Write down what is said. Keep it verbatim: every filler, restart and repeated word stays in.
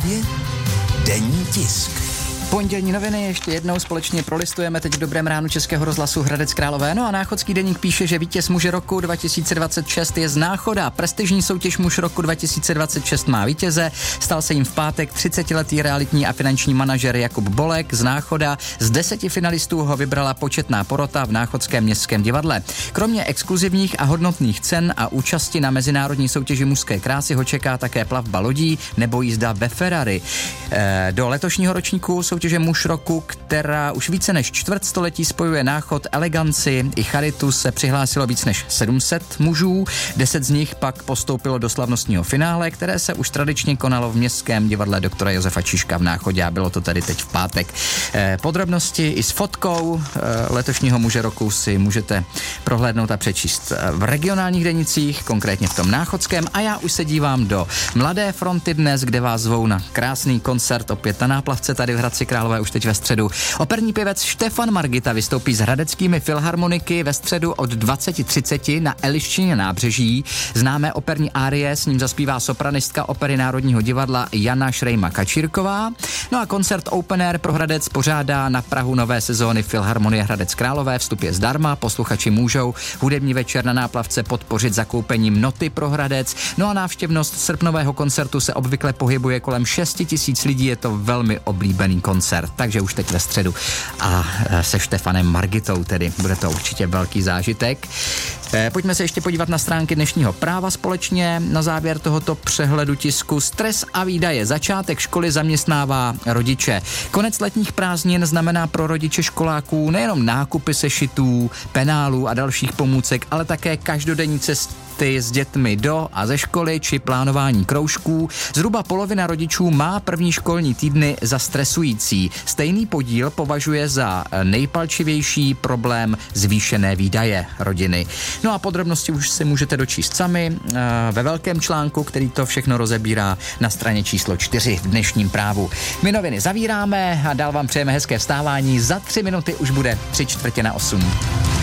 Právě denní tisk. Pondělní noviny ještě jednou společně prolistujeme teď v dobrém ránu Českého rozhlasu Hradec Králové. No a Náchodský deník píše, že vítěz muže roku dva tisíce dvacet šest je z Náchoda. Prestižní soutěž muž roku dva tisíce dvacet šest má vítěze. Stal se jim v pátek třicetiletý realitní a finanční manažer Jakub Bolek z Náchoda. Z deseti finalistů ho vybrala početná porota v Náchodském městském divadle. Kromě exkluzivních a hodnotných cen a účasti na mezinárodní soutěži mužské krásy ho čeká také plavba lodí nebo jízda ve Ferrari. E, do letošního ročníku soutěže muž roku, která už více než čtvrtstoletí spojuje Náchod, eleganci i charitu, se přihlásilo víc než sedm set mužů. Deset z nich pak postoupilo do slavnostního finále, které se už tradičně konalo v městském divadle doktora Josefa Čižka v Náchodě a bylo to tady teď v pátek. Eh, podrobnosti i s fotkou eh, letošního muže roku si můžete prohlédnout a přečíst v regionálních denicích, konkrétně v tom náchodském, a já už se dívám do Mladé fronty dnes, kde vás zvou na krásný koncert opět na náplavce tady v Hradci Králové už teď ve středu. Operní pěvec Štefan Margita vystoupí s hradeckými filharmoniky ve středu od dvacet třicet na Eliščině nábřeží. Známé operní árie s ním zaspívá sopranistka Opery Národního divadla Jana Šrejma Kačírková. No a koncert Open Air pro Hradec pořádá na prahu nové sezóny Filharmonie Hradec Králové. Vstup je zdarma, posluchači můžou hudební večer na náplavce podpořit zakoupením noty pro Hradec. No a návštěvnost srpnového koncertu se obvykle pohybuje kolem šest tisíc lidí, je to velmi oblíbený koncert, takže už teď ve středu a se Štefanem Margitou tedy bude to určitě velký zážitek. Pojďme se ještě podívat na stránky dnešního Práva společně. Na závěr tohoto přehledu tisku stres a výdaje. Začátek školy zaměstnává rodiče. Konec letních prázdnin znamená pro rodiče školáků nejenom nákupy sešitů, penálů a dalších pomůcek, ale také každodenní cesty s dětmi do a ze školy či plánování kroužků. Zhruba polovina rodičů má první školní týdny za stresující. Stejný podíl považuje za nejpalčivější problém zvýšené výdaje rodiny. No a podrobnosti už si můžete dočíst sami ve velkém článku, který to všechno rozebírá na straně číslo čtyři v dnešním Právu. My noviny zavíráme a dál vám přejeme hezké vstávání. Za tři minuty už bude tři čtvrtě na osm.